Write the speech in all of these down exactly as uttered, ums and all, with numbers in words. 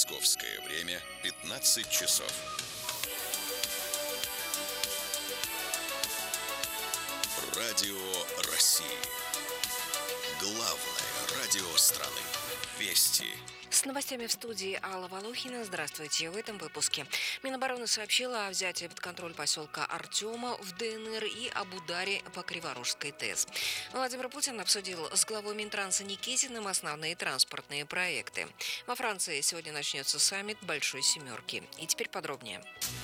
Московское время пятнадцать часов. Радио России. Главное радио страны. Вести. С новостями в студии Алла Волохина. Здравствуйте. В этом выпуске. Минобороны сообщила о взятии под контроль поселка Артема в ДНР и об ударе по Криворожской ТЭС. Владимир Путин обсудил с главой Минтранса Никитиным основные транспортные проекты. Во Франции сегодня начнется саммит Большой Семерки. И теперь подробнее.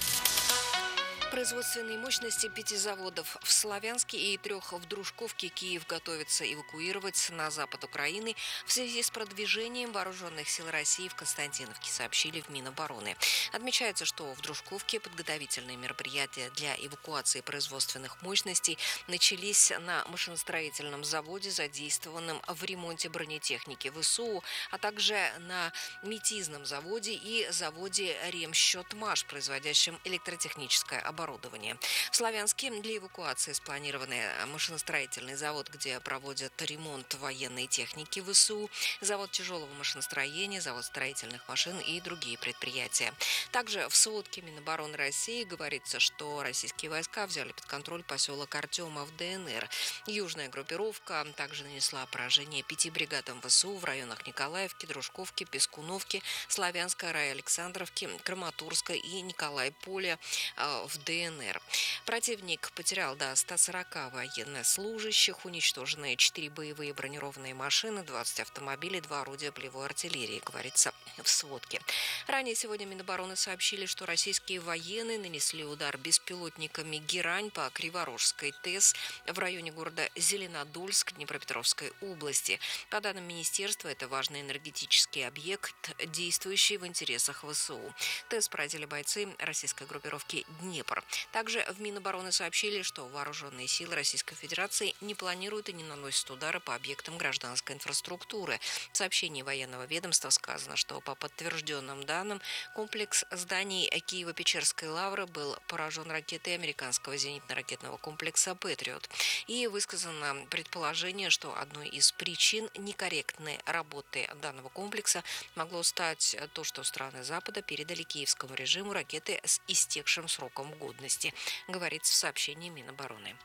Производственные мощности пяти заводов в Славянске и трех в Дружковке Киев готовится эвакуировать на запад Украины в связи с продвижением вооруженных сил России в Константиновке, сообщили в Минобороны. Отмечается, что в Дружковке подготовительные мероприятия для эвакуации производственных мощностей начались на машиностроительном заводе, задействованном в ремонте бронетехники ВСУ, а также на метизном заводе и заводе Ремсчетмаш, производящем электротехническое оборудование. Оборудование. В Славянске для эвакуации спланированы машиностроительный завод, где проводят ремонт военной техники ВСУ, завод тяжелого машиностроения, завод строительных машин и другие предприятия. Также в сводке Минобороны России говорится, что российские войска взяли под контроль поселок Артема в ДНР. Южная группировка также нанесла поражение пяти бригадам ВСУ в районах Николаевки, Дружковки, Пескуновки, Славянска, Райалександровки, Краматорска и Николайполя в ДНР. ДНР. Противник потерял до ста сорока военнослужащих, уничтожены четыре боевые бронированные машины, двадцать автомобилей, два орудия полевой артиллерии, говорится в сводке. Ранее сегодня Минобороны сообщили, что российские военные нанесли удар беспилотниками «Герань» по Криворожской ТЭС в районе города Зеленодольск Днепропетровской области. По данным министерства, это важный энергетический объект, действующий в интересах ВСУ. ТЭС поразили бойцы российской группировки «Днепр». Также в Минобороны сообщили, что вооруженные силы Российской Федерации не планируют и не наносят удары по объектам гражданской инфраструктуры. В сообщении военного ведомства сказано, что по подтвержденным данным комплекс зданий Киево-Печерской лавры был поражен ракетой американского зенитно-ракетного комплекса «Патриот». И высказано предположение, что одной из причин некорректной работы данного комплекса могло стать то, что страны Запада передали киевскому режиму ракеты с истекшим сроком годности, говорится в сообщении Минобороны.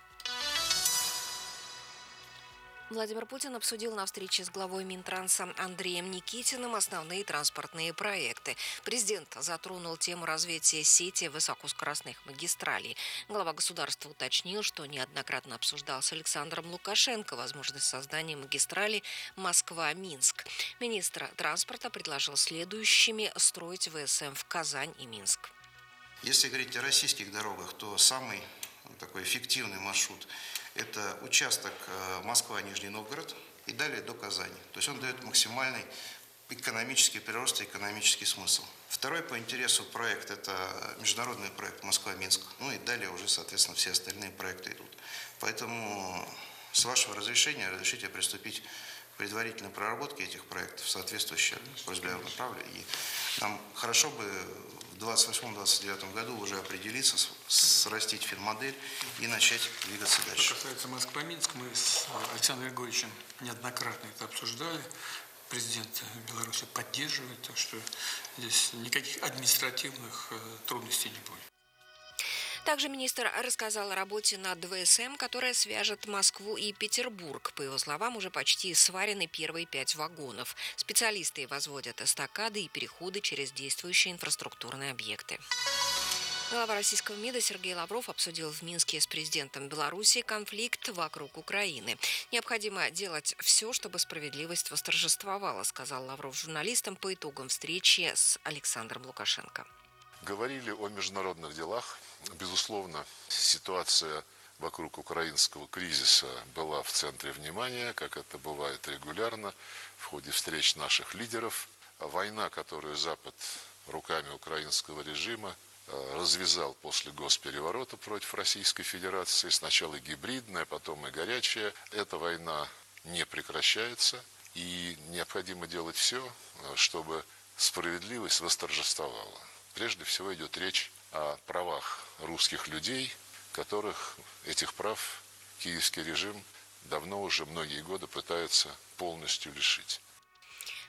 Владимир Путин обсудил на встрече с главой Минтранса Андреем Никитиным основные транспортные проекты. Президент затронул тему развития сети высокоскоростных магистралей. Глава государства уточнил, что неоднократно обсуждал с Александром Лукашенко возможность создания магистрали Москва-Минск. Министр транспорта предложил следующими строить ВСМ в Казань и Минск. Если говорить о российских дорогах, то самый такой эффективный маршрут – это участок Москва-Нижний Новгород и далее до Казани. То есть он дает максимальный экономический прирост и экономический смысл. Второй по интересу проект – это международный проект Москва-Минск. Ну и далее уже, соответственно, все остальные проекты идут. Поэтому, с вашего разрешения, разрешите приступить к предварительной проработке этих проектов, соответствующей просьбе направлю. И нам хорошо бы в двадцать восьмом — двадцать девятом году уже определиться, срастить финмодель и начать двигаться дальше. Что касается Москва-Минск, мы с Александром Григорьевичем неоднократно это обсуждали. Президент Беларуси поддерживает, так что здесь никаких административных трудностей не будет. Также министр рассказал о работе над ВСМ, которая свяжет Москву и Петербург. По его словам, уже почти сварены первые пять вагонов. Специалисты возводят эстакады и переходы через действующие инфраструктурные объекты. Глава российского МИДа Сергей Лавров обсудил в Минске с президентом Беларуси конфликт вокруг Украины. Необходимо делать все, чтобы справедливость восторжествовала, сказал Лавров журналистам по итогам встречи с Александром Лукашенко. Говорили о международных делах. Безусловно, ситуация вокруг украинского кризиса была в центре внимания, как это бывает регулярно в ходе встреч наших лидеров. Война, которую Запад руками украинского режима развязал после госпереворота против Российской Федерации, сначала гибридная, потом и горячая, эта война не прекращается, и необходимо делать все, чтобы справедливость восторжествовала. Прежде всего идет речь о правах русских людей, которых этих прав киевский режим давно уже многие годы пытается полностью лишить.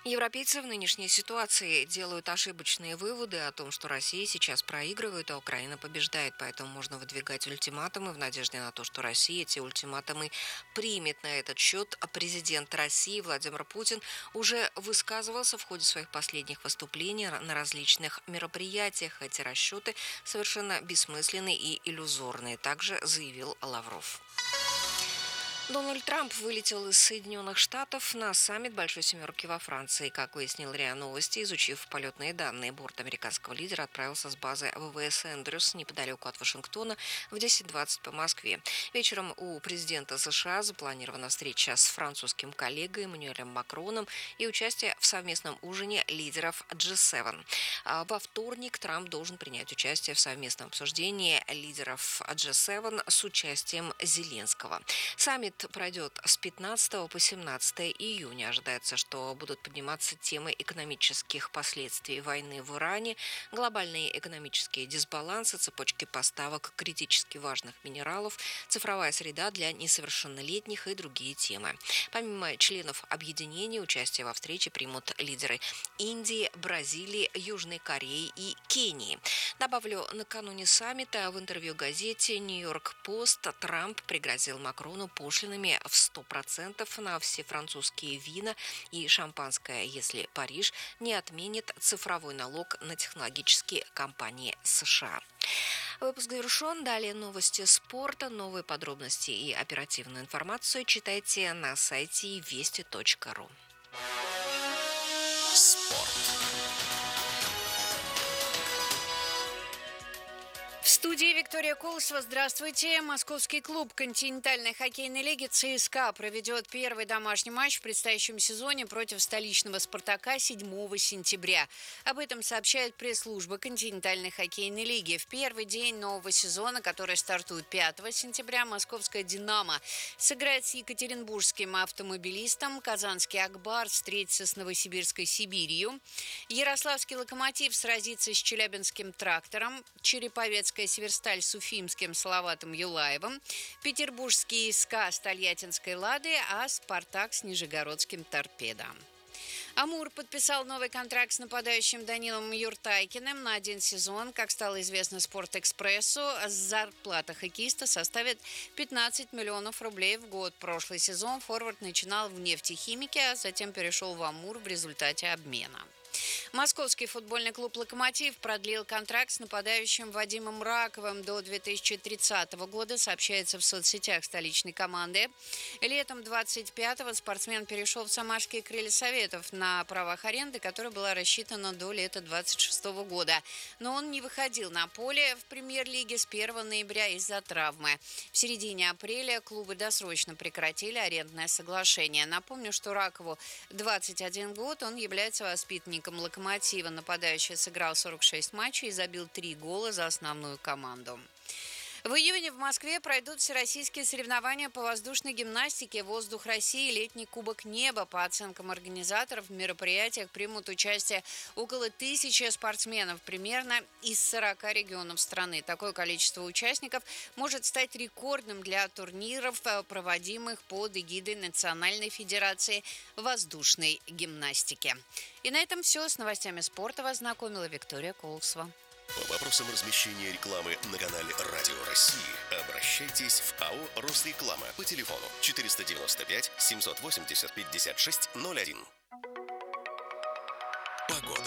Европейцы в нынешней ситуации делают ошибочные выводы о том, что Россия сейчас проигрывает, а Украина побеждает. Поэтому можно выдвигать ультиматумы в надежде на то, что Россия эти ультиматумы примет. На этот счет президент России Владимир Путин уже высказывался в ходе своих последних выступлений на различных мероприятиях. Эти расчеты совершенно бессмысленные и иллюзорные, также заявил Лавров. Дональд Трамп вылетел из Соединенных Штатов на саммит Большой Семерки во Франции. Как выяснил РИА Новости, изучив полетные данные, борт американского лидера отправился с базы ВВС Эндрюс неподалеку от Вашингтона в десять двадцать по Москве. Вечером у президента США запланирована встреча с французским коллегой Эммануэлем Макроном и участие в совместном ужине лидеров джи семь. Во вторник Трамп должен принять участие в совместном обсуждении лидеров джи семь с участием Зеленского. Саммит пройдет с пятнадцатого по семнадцатое июня. Ожидается, что будут подниматься темы экономических последствий войны в Иране, глобальные экономические дисбалансы, цепочки поставок критически важных минералов, цифровая среда для несовершеннолетних и другие темы. Помимо членов объединения, участие во встрече примут лидеры Индии, Бразилии, Южной Кореи и Кении. Добавлю, накануне саммита в интервью газете «Нью-Йорк Пост» Трамп пригрозил Макрону пошлинами в сто процентов на все французские вина и шампанское, если Париж не отменит цифровой налог на технологические компании США. Выпуск завершен. Далее новости спорта. Новые подробности и оперативную информацию читайте на сайте вести точка ру. Спорт. В студии Виктория Колосова. Здравствуйте. Московский клуб континентальной хоккейной лиги ЦСКА проведет первый домашний матч в предстоящем сезоне против столичного «Спартака» седьмого сентября. Об этом сообщает пресс-служба континентальной хоккейной лиги. В первый день нового сезона, который стартует пятого сентября, московская «Динамо» сыграет с екатеринбургским автомобилистом, казанский «Акбар» встретится с новосибирской «Сибирью», ярославский «Локомотив» сразится с челябинским «Трактором», череповецкая «Северсталь» с уфимским Салаватом Юлаевым, петербургский «СКА» с тольяттинской «Ладой», а «Спартак» с нижегородским «Торпедо». Амур подписал новый контракт с нападающим Данилом Юртайкиным на один сезон. Как стало известно «Спортэкспрессу», зарплата хоккеиста составит пятнадцать миллионов рублей в год. Прошлый сезон форвард начинал в «Нефтехимике», а затем перешел в «Амур» в результате обмена. Московский футбольный клуб «Локомотив» продлил контракт с нападающим Вадимом Раковым до две тысячи тридцатого года, сообщается в соцсетях столичной команды. Летом двадцать пятого спортсмен перешел в самарские «Крылья Советов» на правах аренды, которая была рассчитана до лета двадцать шестого года. Но он не выходил на поле в премьер-лиге с первого ноября из-за травмы. В середине апреля клубы досрочно прекратили арендное соглашение. Напомню, что Ракову двадцать один год, он является воспитанником «Локомотива». Нападающий сыграл сорок шесть матчей и забил три гола за основную команду. В июне в Москве пройдут всероссийские соревнования по воздушной гимнастике «Воздух России. Летний кубок неба». По оценкам организаторов, в мероприятиях примут участие около тысячи спортсменов, примерно из сорока регионов страны. Такое количество участников может стать рекордным для турниров, проводимых под эгидой Национальной федерации воздушной гимнастики. И на этом все. С новостями спорта вас знакомила Виктория Колосова. По вопросам размещения рекламы на канале «Радио России» обращайтесь в АО «Росреклама» по телефону четыреста девяносто пять семьсот восемьдесят пятьдесят шесть ноль один. Погода.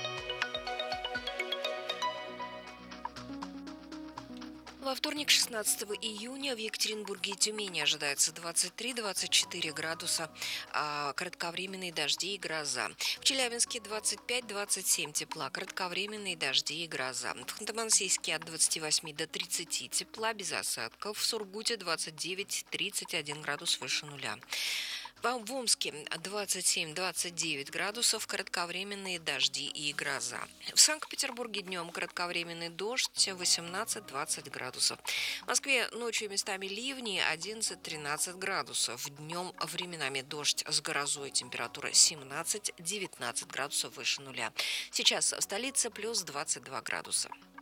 Во вторник, шестнадцатого июня, в Екатеринбурге и Тюмени ожидается двадцать три - двадцать четыре градуса, а кратковременные дожди и гроза. В Челябинске двадцать пять - двадцать семь тепла, кратковременные дожди и гроза. В Ханты-Мансийске от двадцати восьми до тридцати тепла, без осадков. В Сургуте двадцать девять - тридцать один градус выше нуля. В Омске двадцать семь - двадцать девять градусов, кратковременные дожди и гроза. В Санкт-Петербурге днем кратковременный дождь, восемнадцать - двадцать градусов. В Москве ночью местами ливни, одиннадцать - тринадцать градусов. Днем временами дождь с грозой, температура семнадцать - девятнадцать градусов выше нуля. Сейчас в столице плюс двадцать два градуса.